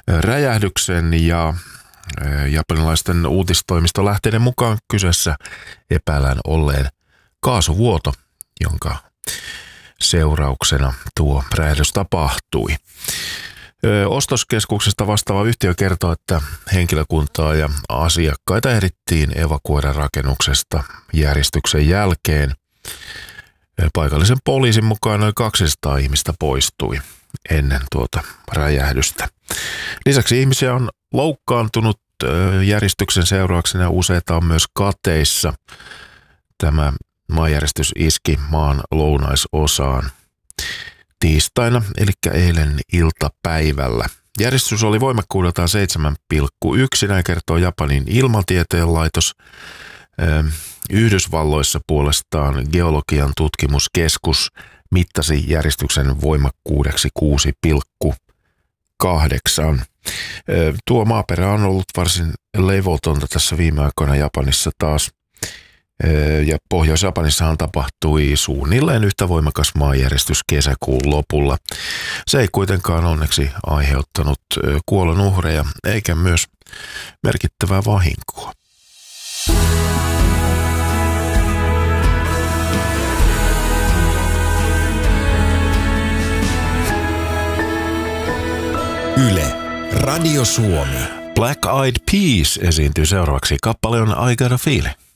räjähdyksen ja japanilaisten uutistoimistolähteiden mukaan kyseessä epäillään olleen kaasuvuoto, jonka seurauksena tuo räjähdys tapahtui. Ostoskeskuksesta vastaava yhtiö kertoo, että henkilökuntaa ja asiakkaita ehdittiin evakuoida rakennuksesta järjestyksen jälkeen. Paikallisen poliisin mukaan noin 200 ihmistä poistui ennen tuota räjähdystä. Lisäksi ihmisiä on loukkaantunut järjestyksen seurauksena ja useita on myös kateissa. Tämä maanjäristys iski maan lounaisosaan tiistaina, eli eilen iltapäivällä. Järjestys oli voimakkuudeltaan 7,1, näin kertoo Japanin ilmatieteen laitos. Yhdysvalloissa puolestaan geologian tutkimuskeskus mittasi järjestyksen voimakkuudeksi 6,8. Tuo maaperä on ollut varsin levotonta tässä viime aikoina Japanissa taas. Ja Pohjois-Japanissahan tapahtui suunnilleen yhtä voimakas maanjäristys kesäkuun lopulla. Se ei kuitenkaan onneksi aiheuttanut kuolonuhreja eikä myös merkittävää vahinkoa. Yle, Radio Suomi. Black Eyed Peas esiintyy seuraavaksi. Kappale on I Got a Feeling.